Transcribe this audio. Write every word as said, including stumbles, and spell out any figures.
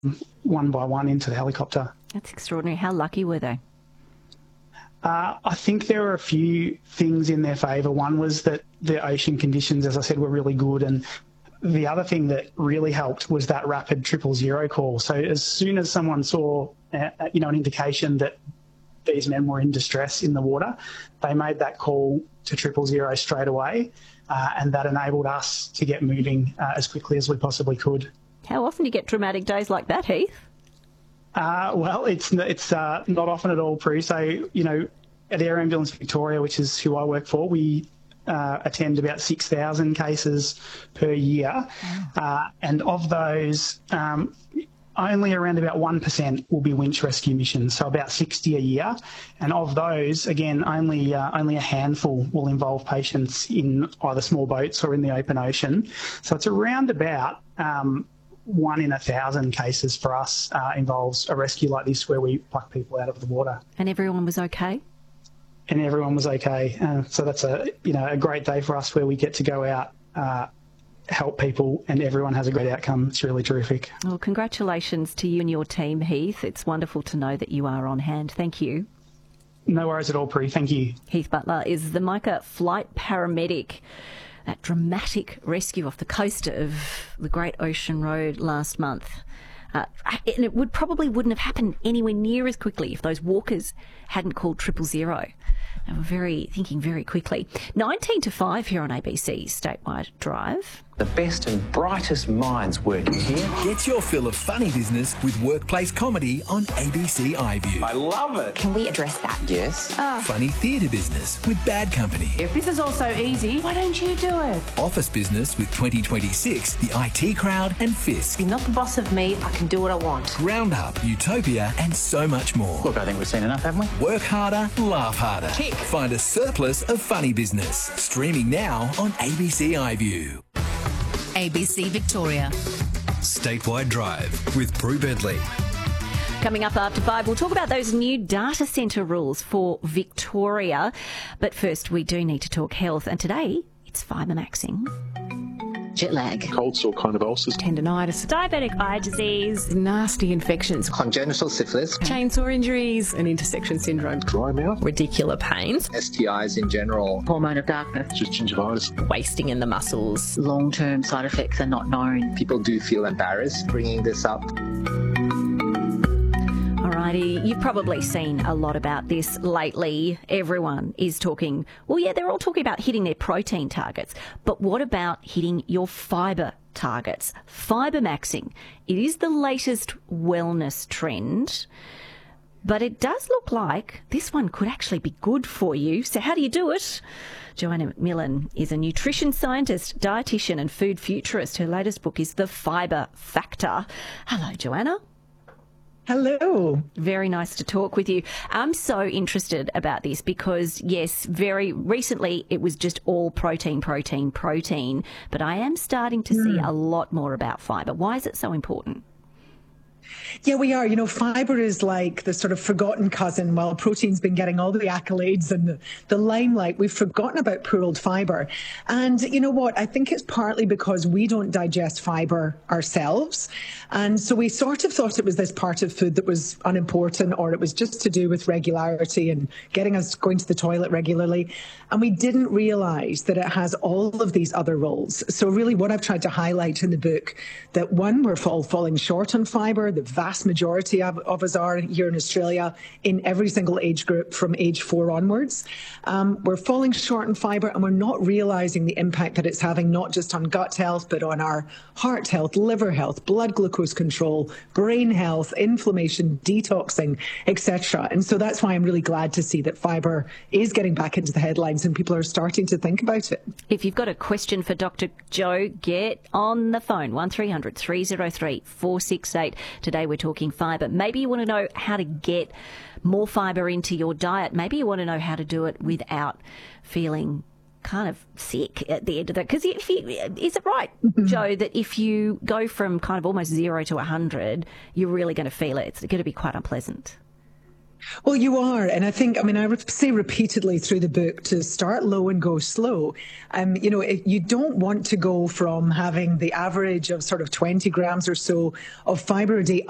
one by one into the helicopter. That's extraordinary. How lucky were they? Uh, I think there were a few things in their favour. One was that the ocean conditions, as I said, were really good, and the other thing that really helped was that rapid triple zero call. So as soon as someone saw, uh, you know, an indication that these men were in distress in the water, they made that call to triple zero straight away, uh, and that enabled us to get moving uh, as quickly as we possibly could. How often do you get dramatic days like that, Heath? Uh, well, it's it's uh, not often at all, Prue. So, you know, at Air Ambulance Victoria, which is who I work for, we uh, attend about six thousand cases per year. Uh, and of those, um, only around about one percent will be winch rescue missions, so about sixty a year. And of those, again, only uh, only a handful will involve patients in either small boats or in the open ocean. So it's around about um, one in a thousand cases for us uh, involves a rescue like this where we pluck people out of the water. And everyone was okay? And everyone was okay. Uh, so that's a you know a great day for us where we get to go out, uh, help people, and everyone has a great outcome. It's really terrific. Well, congratulations to you and your team, Heath. It's wonderful to know that you are on hand. Thank you. No worries at all, Prue. Thank you. Heath Butler is the Micah flight paramedic. That dramatic rescue off the coast of the Great Ocean Road last month. Uh, and it would probably wouldn't have happened anywhere near as quickly if those walkers hadn't called triple zero. They were very thinking very quickly. nineteen to five here on A B C's Statewide Drive. The best and brightest minds working here. Get your fill of funny business with workplace comedy on A B C iView. I love it. Can we address that? Yes. Uh, Funny theatre business with Bad Company. If this is all so easy, why don't you do it? Office business with twenty twenty-six, the I T Crowd and Fisk. You're not the boss of me, I can do what I want. Roundup, Utopia and so much more. Look, I think we've seen enough, haven't we? Work harder, laugh harder. Tick. Find a surplus of funny business. Streaming now on A B C iView. A B C Victoria. Statewide Drive with Prue Bentley. Coming up after five, we'll talk about those new data centre rules for Victoria. But first, we do need to talk health. And today, it's fibre maxing. jet lag, cold sore kind of ulcers, tendinitis, diabetic eye disease, nasty infections, congenital syphilis, chainsaw injuries, and intersection syndrome, dry mouth, radicular pains, S T Is in general, hormone of darkness, just gingivitis, wasting in the muscles. Long-term side effects are not known. People do feel embarrassed bringing this up. Alrighty, you've probably seen a lot about this lately. Everyone is talking, well, yeah, they're all talking about hitting their protein targets. But what about hitting your fibre targets? Fibre maxing. It is the latest wellness trend, but it does look like this one could actually be good for you. So how do you do it? Joanna McMillan is a nutrition scientist, dietitian and food futurist. Her latest book is The Fibre Factor. Hello, Joanna. Hello. Very nice to talk with you. I'm so interested about this because, yes, very recently it was just all protein, protein, protein, but I am starting to mm. see a lot more about fibre. Why is it so important? Yeah, we are. You know, fibre is like the sort of forgotten cousin. While protein's been getting all the accolades and the, the limelight, we've forgotten about poor old fibre. And you know what? I think it's partly because we don't digest fibre ourselves. And so we sort of thought it was this part of food that was unimportant, or it was just to do with regularity and getting us going to the toilet regularly. And we didn't realise that it has all of these other roles. So really what I've tried to highlight in the book, that one, we're all falling short on fibre. The vast majority of, of us are here in Australia in every single age group from age four onwards. Um, we're falling short on fibre, and we're not realising the impact that it's having not just on gut health, but on our heart health, liver health, blood glucose control, brain health, inflammation, detoxing, et cetera. And so that's why I'm really glad to see that fibre is getting back into the headlines and people are starting to think about it. If you've got a question for Doctor Jo, get on the phone, one three hundred three oh three four six eight. Today we're talking fibre. Maybe you want to know how to get more fibre into your diet. Maybe you want to know how to do it without feeling kind of sick at the end of that. Because if you, is it right, Jo, that if you go from kind of almost zero to one hundred, you're really going to feel it? It's going to be quite unpleasant. Well, you are. And I think, I mean, I say repeatedly through the book to start low and go slow. Um, you know, it, you don't want to go from having the average of sort of twenty grams or so of fibre a day